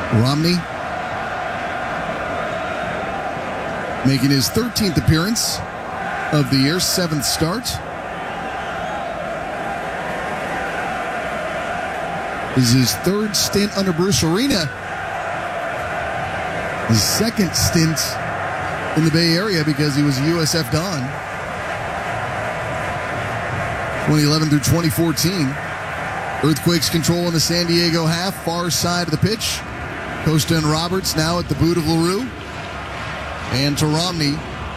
Romney making his 13th appearance of the year, 7th start. This is his 3rd stint under Bruce Arena. His 2nd stint in the Bay Area because he was a USF Don. 2011 through 2014. Earthquakes control in the San Diego half, far side of the pitch. Costa and Roberts now at the boot of LaRue. And to Romney.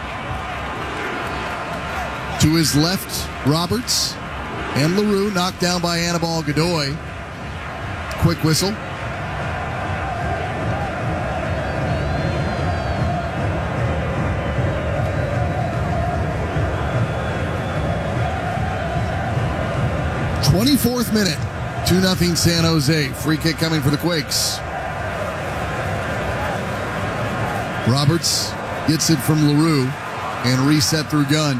To his left, Roberts. And LaRue knocked down by Anibal Godoy. Quick whistle. '24th minute, 2-0 San Jose. Free kick coming for the Quakes. Roberts gets it from LaRue and reset through Gunn.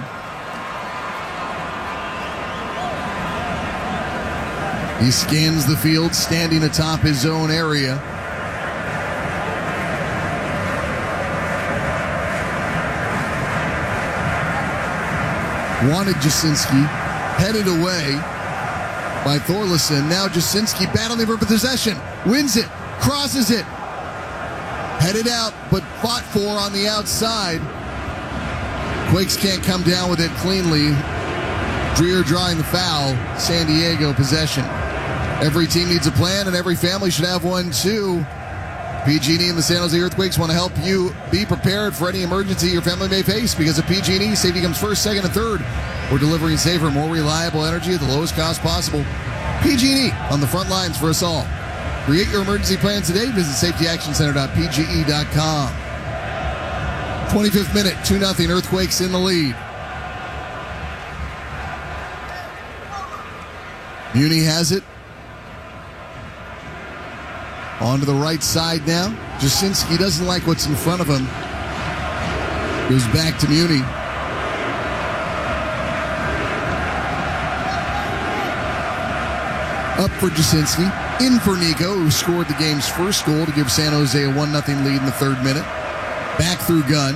He scans the field, standing atop his own area. Wanted Jasinski, headed away by Thorlison. Now Jasinski battling for possession, wins it, crosses it, headed out, but fought for on the outside. Quakes can't come down with it cleanly. Dreer drawing the foul. San Diego possession. Every team needs a plan, and every family should have one too. PG&E and the San Jose Earthquakes want to help you be prepared for any emergency your family may face. Because of PG&E, safety comes first, second, and third. We're delivering safer, more reliable energy at the lowest cost possible. PG&E on the front lines for us all. Create your emergency plan today. Visit safetyactioncenter.pge.com. 25th minute, 2-0 Earthquakes in the lead. Muni has it. On to the right side now. Jasinski doesn't like what's in front of him. Goes back to Muni. Up for Jasinski. In for Nico, who scored the game's first goal to give San Jose a 1-0 lead in the 3rd minute. Back through Gunn.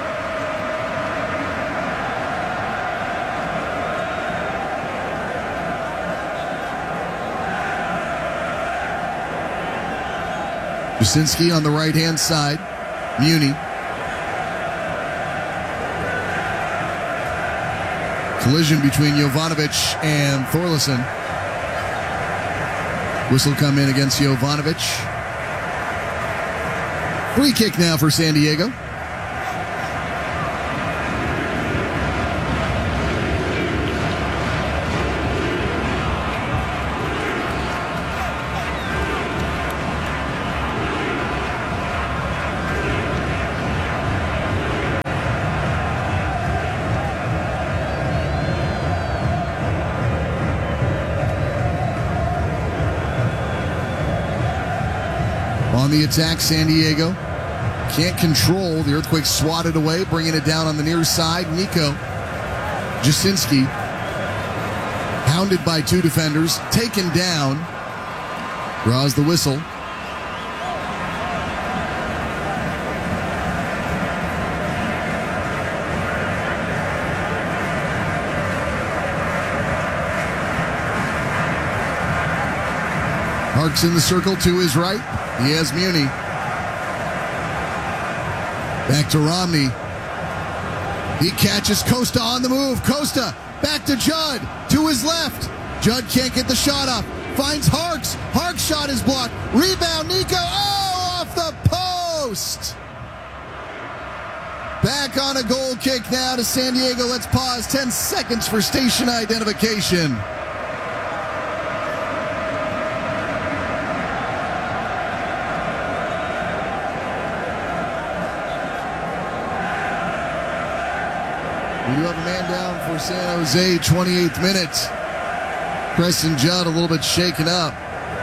Jasinski on the right-hand side. Muni. Collision between Jovanovic and Thorlison. Whistle come in against Jovanovic. Free kick now for San Diego. On the attack, San Diego can't control. The Earthquakes swatted away, bringing it down on the near side. Nico Jasinski, hounded by 2 defenders, taken down. Draws the whistle. Hark's in the circle to his right. He has Muni. Back to Romney. He catches Costa on the move. Costa back to Judd. To his left. Judd can't get the shot off. Finds Harks. Harks' shot is blocked. Rebound, Nico. Oh, off the post. Back on a goal kick now to San Diego. Let's pause 10 seconds for station identification. We do have a man down for San Jose, 28th minute. Preston Judd a little bit shaken up.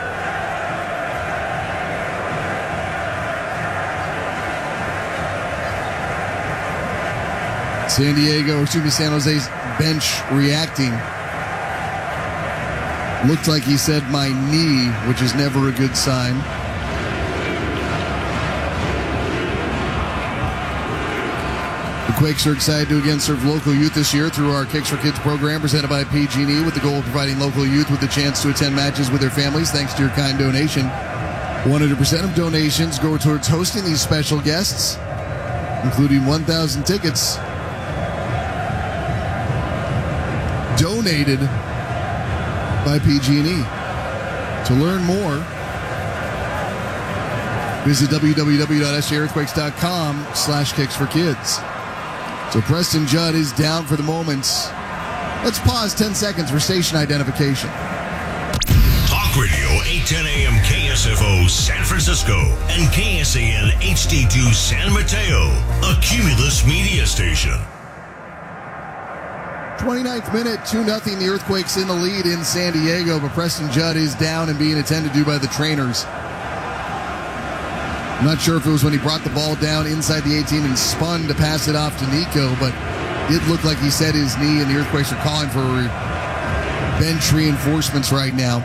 San Jose's bench reacting. Looked like he said, my knee, which is never a good sign. The Quakes are excited to again serve local youth this year through our Kicks for Kids program presented by PG&E with the goal of providing local youth with the chance to attend matches with their families thanks to your kind donation. 100% of donations go towards hosting these special guests, including 1,000 tickets donated by PG&E. To learn more, visit www.saearthquakes.com/kicksforkids. So Preston Judd is down for the moment. Let's pause 10 seconds for station identification. Talk Radio 810 AM KSFO San Francisco and KSAN HD2 San Mateo, a Cumulus media station. 29th minute, 2-0. The Earthquakes in the lead in San Diego, but Preston Judd is down and being attended to by the trainers. I'm not sure if it was when he brought the ball down inside the 18 and spun to pass it off to Nico, but it looked like he set his knee, and the Earthquakes are calling for bench reinforcements right now.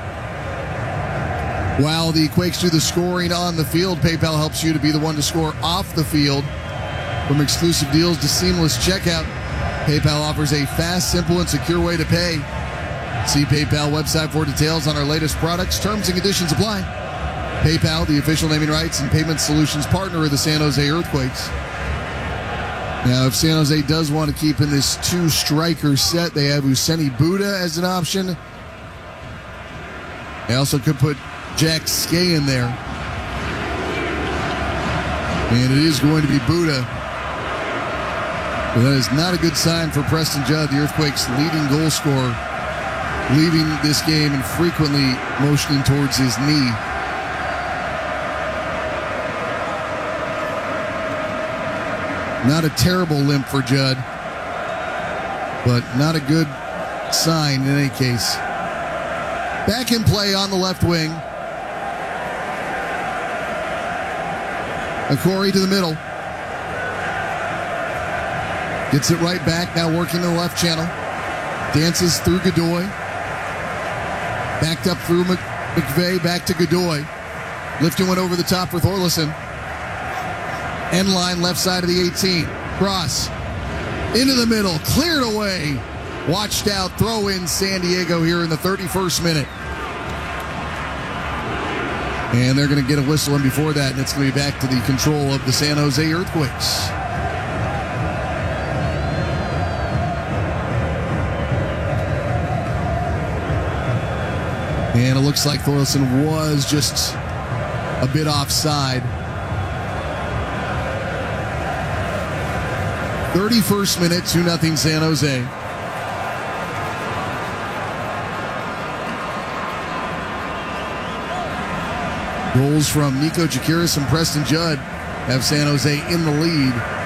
While the Quakes do the scoring on the field, PayPal helps you to be the one to score off the field. From exclusive deals to seamless checkout, PayPal offers a fast, simple, and secure way to pay. See PayPal website for details on our latest products. Terms and conditions apply. PayPal, the official naming rights and payment solutions partner of the San Jose Earthquakes. Now, if San Jose does want to keep in this two-striker set, they have Useni Buddha as an option. They also could put Jack Skay in there. And it is going to be Buddha. But that is not a good sign for Preston Judd, the Earthquakes' leading goal scorer, leaving this game and frequently motioning towards his knee. Not a terrible limp for Judd, but not a good sign in any case. Back in play on the left wing. Akori to the middle. Gets it right back, now working the left channel. Dances through Godoy. Backed up through McVeigh, back to Godoy. Lifting one over the top for Thorlison. End line, left side of the 18. Cross. Into the middle, cleared away. Watched out, throw in San Diego here in the 31st minute. And they're going to get a whistle in before that, and it's going to be back to the control of the San Jose Earthquakes. And it looks like Thorlison was just a bit offside. 31st minute, 2-0 San Jose. Goals from Nico Jakiris and Preston Judd have San Jose in the lead.